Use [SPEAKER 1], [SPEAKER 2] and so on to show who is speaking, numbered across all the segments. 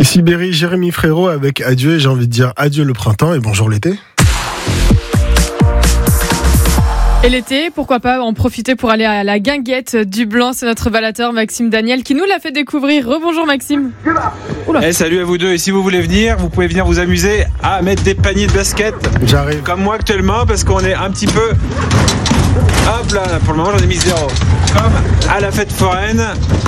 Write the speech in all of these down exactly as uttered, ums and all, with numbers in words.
[SPEAKER 1] Sibérie, Jérémy Frérot avec adieu, et j'ai envie de dire adieu le printemps et bonjour l'été.
[SPEAKER 2] Et l'été, pourquoi pas en profiter pour aller à la guinguette du Blanc. C'est notre baladeur Maxime Daniel qui nous l'a fait découvrir. Rebonjour Maxime.
[SPEAKER 3] Hey, salut à vous deux, et si vous voulez venir, vous pouvez venir vous amuser à mettre des paniers de basket.
[SPEAKER 1] J'arrive.
[SPEAKER 3] Comme moi actuellement, parce qu'on est un petit peu... Hop là, pour le moment j'en ai mis zéro. Comme à la fête foraine.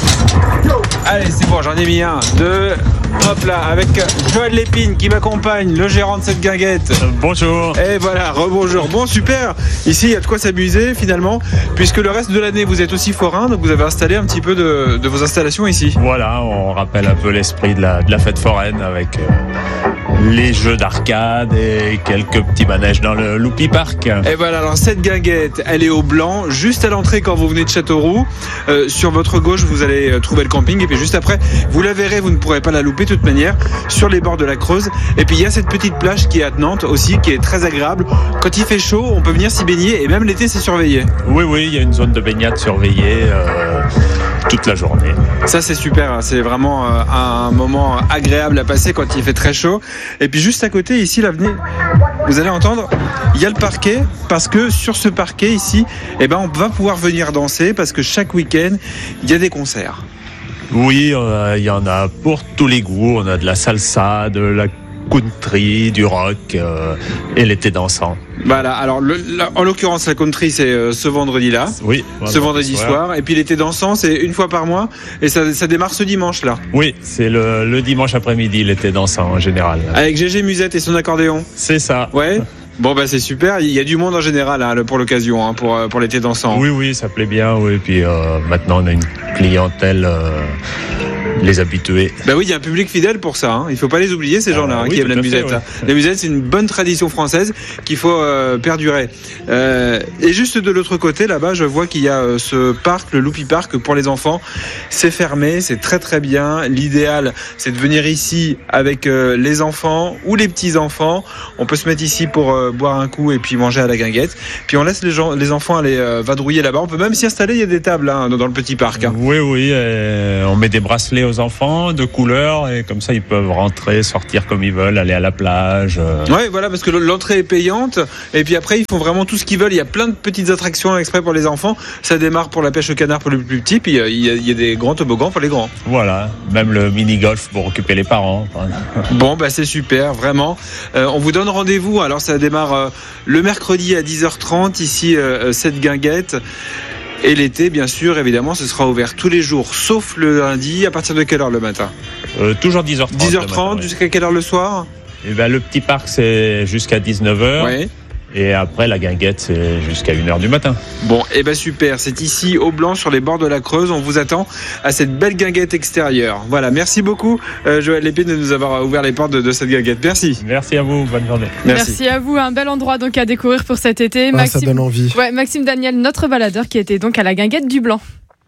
[SPEAKER 3] Allez, c'est bon, j'en ai mis un, deux, hop là, avec Joël Lépine qui m'accompagne, le gérant de cette guinguette.
[SPEAKER 4] Euh, bonjour.
[SPEAKER 3] Et voilà, rebonjour. Bon, super. Ici, il y a de quoi s'amuser finalement, puisque le reste de l'année, vous êtes aussi forain, donc vous avez installé un petit peu de, de vos installations ici.
[SPEAKER 4] Voilà, on rappelle un peu l'esprit de la, de la fête foraine avec euh, les jeux d'arcade et quelques petits manèges dans le Loupi Park.
[SPEAKER 3] Et voilà, alors cette guinguette, elle est au Blanc, juste à l'entrée quand vous venez de Châteauroux. Euh, sur votre gauche, vous allez trouver le camping, et puis juste après, vous la verrez, vous ne pourrez pas la louper de toute manière, sur les bords de la Creuse. Et puis il y a cette petite plage qui est attenante aussi, qui est très agréable. Quand il fait chaud, on peut venir s'y baigner, et même l'été, c'est surveillé.
[SPEAKER 4] Oui, oui, il y a une zone de baignade surveillée euh, toute la journée.
[SPEAKER 3] Ça, c'est super, c'est vraiment euh, un moment agréable à passer quand il fait très chaud. Et puis juste à côté, ici, là, venez, vous allez entendre, il y a le parquet, parce que sur ce parquet ici, eh ben, on va pouvoir venir danser, parce que chaque week-end, il y a des concerts.
[SPEAKER 4] Oui, euh, il y en a pour tous les goûts. On a de la salsa, de la country, du rock euh, et l'été dansant.
[SPEAKER 3] Voilà, alors le, la, en l'occurrence la country c'est euh, ce vendredi-là,
[SPEAKER 4] oui,
[SPEAKER 3] ce vendredi soir. soir, et puis l'été dansant c'est une fois par mois, et ça, ça démarre ce dimanche-là.
[SPEAKER 4] Oui, c'est le, le dimanche après-midi l'été dansant en général.
[SPEAKER 3] Avec Gégé Musette et son accordéon.
[SPEAKER 4] C'est ça.
[SPEAKER 3] Ouais. Bon bah c'est super, il y a du monde en général hein, pour l'occasion, hein, pour, pour l'été dansant.
[SPEAKER 4] Oui, oui, ça plaît bien, oui. Et puis euh, maintenant on a une clientèle, euh, les habitués.
[SPEAKER 3] Bah oui, il y a un public fidèle pour ça, hein. Il faut pas les oublier ces gens-là,
[SPEAKER 4] ah,
[SPEAKER 3] hein,
[SPEAKER 4] oui,
[SPEAKER 3] qui aiment la musette.
[SPEAKER 4] fait,
[SPEAKER 3] là.
[SPEAKER 4] Ouais.
[SPEAKER 3] La musette c'est une bonne tradition française qu'il faut euh, perdurer. Euh, et juste de l'autre côté là-bas, je vois qu'il y a euh, ce parc, le Loupi Park pour les enfants. C'est fermé, c'est très très bien. L'idéal c'est de venir ici avec euh, les enfants ou les petits-enfants. On peut se mettre ici pour euh, boire un coup et puis manger à la guinguette. Puis on laisse les, gens, les enfants aller euh, vadrouiller là-bas. On peut même s'y installer, il y a des tables hein, dans le petit parc. Hein.
[SPEAKER 4] Oui, oui, euh, on met des bracelets aux enfants de couleurs et comme ça ils peuvent rentrer, sortir comme ils veulent, aller à la plage. Euh.
[SPEAKER 3] Ouais, voilà, parce que l'entrée est payante et puis après ils font vraiment tout ce qu'ils veulent. Il y a plein de petites attractions exprès pour les enfants. Ça démarre pour la pêche au canard pour les plus petits, puis il y a, il y a des grands toboggans pour les grands.
[SPEAKER 4] Voilà, même le mini-golf pour occuper les parents.
[SPEAKER 3] Bon, bah c'est super, vraiment. Euh, on vous donne rendez-vous. Alors ça démarre euh, le mercredi à dix heures trente ici, euh, cette guinguette. Et l'été, bien sûr, évidemment, ce sera ouvert tous les jours, sauf le lundi. À partir de quelle heure le matin ?
[SPEAKER 4] euh, Toujours dix heures trente.
[SPEAKER 3] dix heures trente, matin, jusqu'à quelle heure le soir ?
[SPEAKER 4] Et ben, le petit parc, c'est jusqu'à dix-neuf heures.
[SPEAKER 3] Ouais.
[SPEAKER 4] Et après, la guinguette, c'est jusqu'à une heure du matin.
[SPEAKER 3] Bon, et eh ben super, c'est ici, au Blanc, sur les bords de la Creuse. On vous attend à cette belle guinguette extérieure. Voilà, merci beaucoup, euh, Joël Lépine, de nous avoir ouvert les portes de, de cette guinguette. Merci.
[SPEAKER 4] Merci à vous, bonne journée.
[SPEAKER 2] Merci. Merci à vous, un bel endroit donc à découvrir pour cet été.
[SPEAKER 1] Ah,
[SPEAKER 2] Maxime...
[SPEAKER 1] ça donne envie.
[SPEAKER 2] Ouais, Maxime Daniel, notre baladeur qui était donc à la guinguette du Blanc.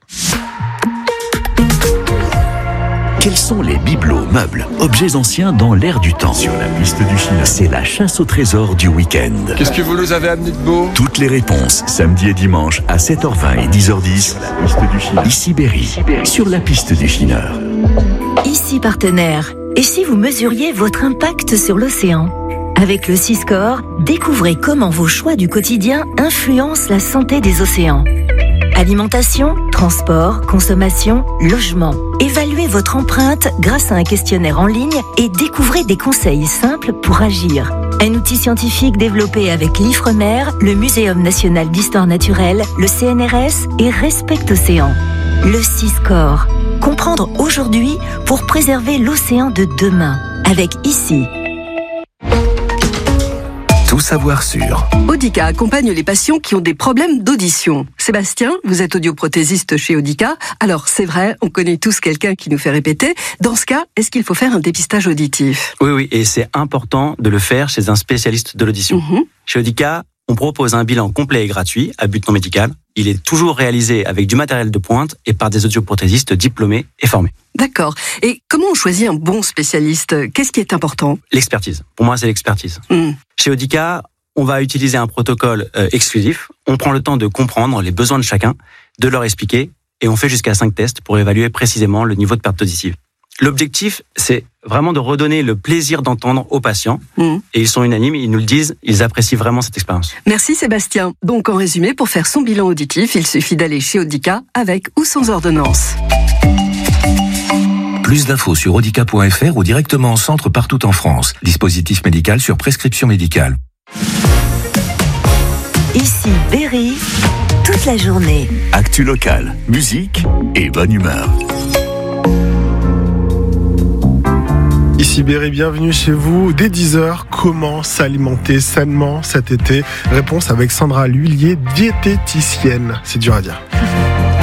[SPEAKER 5] Quels sont les bibelots, meubles, objets anciens dans l'air du temps ? Sur la piste du Chine, c'est la chasse au trésor du week-end.
[SPEAKER 6] Qu'est-ce que vous nous avez amené de beau ?
[SPEAKER 5] Toutes les réponses, samedi et dimanche à sept heures vingt et dix heures dix. Sur la piste du Chine. Ici Berry, sur la piste du Chineur.
[SPEAKER 7] Ici partenaire. Et si vous mesuriez votre impact sur l'océan ? Avec le Siscore, découvrez comment vos choix du quotidien influencent la santé des océans. Alimentation, transport, consommation, logement. Évaluez votre empreinte grâce à un questionnaire en ligne et découvrez des conseils simples pour agir. Un outil scientifique développé avec l'Ifremer, le Muséum national d'histoire naturelle, le C N R S et Respect Océan. Le Siscore. Comprendre aujourd'hui pour préserver l'océan de demain. Avec ici.
[SPEAKER 5] Tout savoir sur.
[SPEAKER 8] Audica accompagne les patients qui ont des problèmes d'audition. Sébastien, vous êtes audioprothésiste chez Audica. Alors, c'est vrai, on connaît tous quelqu'un qui nous fait répéter. Dans ce cas, est-ce qu'il faut faire un dépistage auditif ?
[SPEAKER 9] Oui, oui, et c'est important de le faire chez un spécialiste de l'audition. Mmh. Chez Audica, on propose un bilan complet et gratuit à but non médical. Il est toujours réalisé avec du matériel de pointe et par des audioprothésistes diplômés et formés.
[SPEAKER 8] D'accord. Et comment on choisit un bon spécialiste ? Qu'est-ce qui est important ?
[SPEAKER 9] L'expertise. Pour moi, c'est l'expertise. Mmh. Chez Audica, on va utiliser un protocole euh, exclusif. On prend le temps de comprendre les besoins de chacun, de leur expliquer, et on fait jusqu'à cinq tests pour évaluer précisément le niveau de perte auditive. L'objectif, c'est vraiment de redonner le plaisir d'entendre aux patients. Mmh. Et ils sont unanimes, ils nous le disent, ils apprécient vraiment cette expérience.
[SPEAKER 8] Merci Sébastien. Donc en résumé, pour faire son bilan auditif, il suffit d'aller chez Audica avec ou sans ordonnance.
[SPEAKER 5] Plus d'infos sur audica point f r ou directement en centre partout en France. Dispositif médical sur prescription médicale.
[SPEAKER 7] Ici Berry, toute la journée.
[SPEAKER 5] Actu locale, musique et bonne humeur.
[SPEAKER 1] Ici Berry, bienvenue chez vous. Dès dix heures, comment s'alimenter sainement cet été? Réponse avec Sandra Lhuillier, diététicienne. C'est dur à dire.